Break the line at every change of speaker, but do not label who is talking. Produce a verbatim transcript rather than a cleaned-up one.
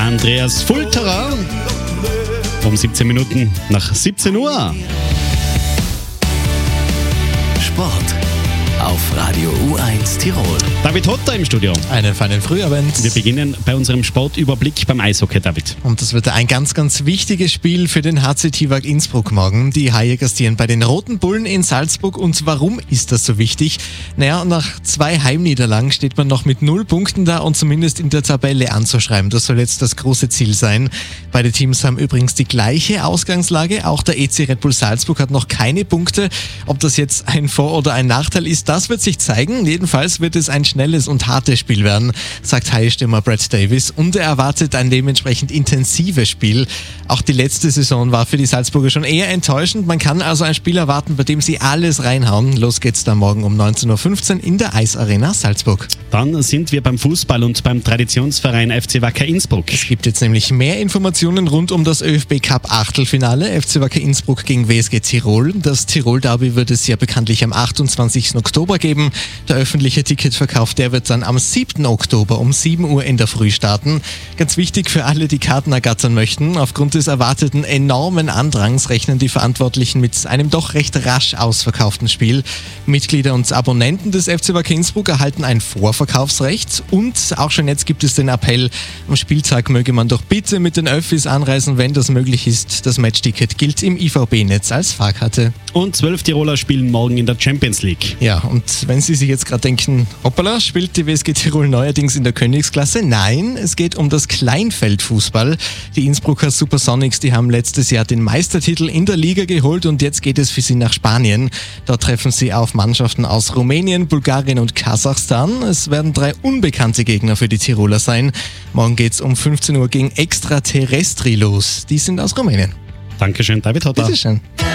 Andreas Fulterer. Um siebzehn Minuten nach siebzehn Uhr.
Sport auf Radio U eins Tirol.
David Hotter im Studio.
Einen feinen Frühabend.
Wir beginnen bei unserem Sportüberblick beim Eishockey, David.
Und das wird ein ganz, ganz wichtiges Spiel für den H C Tivag Innsbruck morgen. Die Haie gastieren bei den Roten Bullen in Salzburg. Und warum ist das so wichtig? Naja, nach zwei Heimniederlagen steht man noch mit null Punkten da und zumindest in der Tabelle anzuschreiben. Das soll jetzt das große Ziel sein. Beide Teams haben übrigens die gleiche Ausgangslage. Auch der E C Red Bull Salzburg hat noch keine Punkte. Ob das jetzt ein Vor- oder ein Nachteil ist, das wird sich zeigen. Jedenfalls wird es ein schnelles und hartes Spiel werden, sagt Haie-Stürmer Brad Davis. Und er erwartet ein dementsprechend intensives Spiel. Auch die letzte Saison war für die Salzburger schon eher enttäuschend. Man kann also ein Spiel erwarten, bei dem sie alles reinhauen. Los geht's dann morgen um neunzehn Uhr fünfzehn in der Eisarena Salzburg.
Dann sind wir beim Fußball und beim Traditionsverein F C Wacker Innsbruck.
Es gibt jetzt nämlich mehr Informationen rund um das ÖFB Cup Achtelfinale. F C Wacker Innsbruck gegen W S G Tirol. Das Tirol-Derby wird es ja bekanntlich am achtundzwanzigsten Oktober geben. Der öffentliche Ticketverkauf, der wird dann am siebten Oktober um sieben Uhr in der Früh starten. Ganz wichtig für alle, die Karten ergattern möchten. Aufgrund des erwarteten enormen Andrangs rechnen die Verantwortlichen mit einem doch recht rasch ausverkauften Spiel. Mitglieder und Abonnenten des F C Wacker Innsbruck erhalten ein Vorverkaufsrecht. Und auch schon jetzt gibt es den Appell, am Spieltag möge man doch bitte mit den Öffis anreisen, wenn das möglich ist. Das Matchticket gilt im I V B-Netz als Fahrkarte.
Und zwölf Tiroler spielen morgen in der Champions League.
Ja, und wenn Sie sich jetzt gerade denken, hoppala, spielt die W S G Tirol neuerdings in der Königsklasse? Nein, es geht um das Kleinfeldfußball. Die Innsbrucker Supersonics, die haben letztes Jahr den Meistertitel in der Liga geholt und jetzt geht es für sie nach Spanien. Dort treffen sie auf Mannschaften aus Rumänien, Bulgarien und Kasachstan. Es werden drei unbekannte Gegner für die Tiroler sein. Morgen geht es um fünfzehn Uhr gegen Extraterrestri los. Die sind aus Rumänien.
Dankeschön, David Hotter.
Bitteschön.